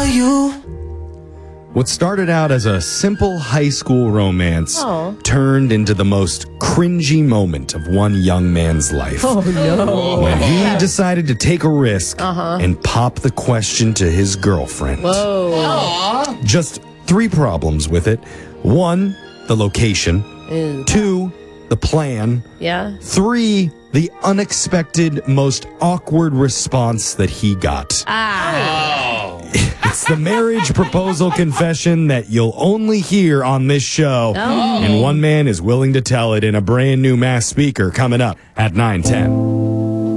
for you. What started out as a simple high school romance Oh. turned into the most cringy moment of one young man's life. Oh, no. When he decided to take a risk and pop the question to his girlfriend. Whoa. Just 3 problems with it. 1, the location. Ew. 2, the plan. Yeah. 3, the unexpected, most awkward response that he got. It's the marriage proposal confession that you'll only hear on this show. Oh. And one man is willing to tell it in a brand new mass speaker coming up at 9:10.